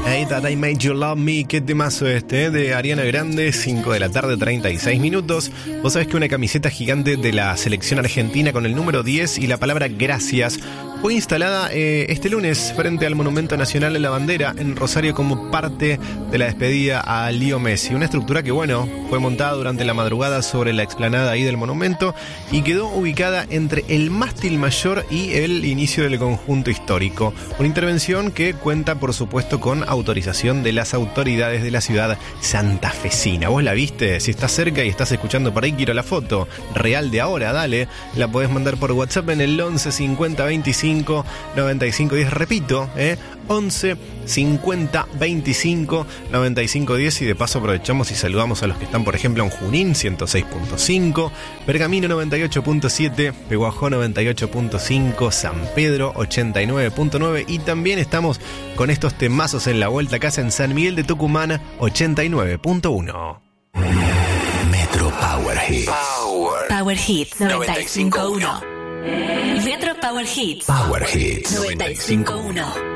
Hey, That I Made You Love Me, qué temazo de Ariana Grande, 5 de la tarde, 36 minutos. Vos sabés que una camiseta gigante de la selección argentina con el número 10 y la palabra gracias fue instalada este lunes frente al Monumento Nacional de la Bandera en Rosario como parte de la despedida a Leo Messi. Una estructura que, fue montada durante la madrugada sobre la explanada ahí del monumento y quedó ubicada entre el mástil mayor y el inicio del conjunto histórico. Una intervención que cuenta, por supuesto, con autorización de las autoridades de la ciudad santafesina. ¿Vos la viste? Si estás cerca y estás escuchando por ahí, quiero la foto real de ahora, dale. La podés mandar por WhatsApp en el 11 50 25 95 10. Repito, 11 50 25 95 10. Y de paso aprovechamos y saludamos a los que están, por ejemplo, en Junín 106.5, Pergamino 98.7, Pehuajó 98.5, San Pedro 89.9 y también estamos con estos temazos en la vuelta a casa en San Miguel de Tucumán 89.1. Metro Power Hits. Power Hits 95.1. Metro Power Hits. Power Hits 95.1.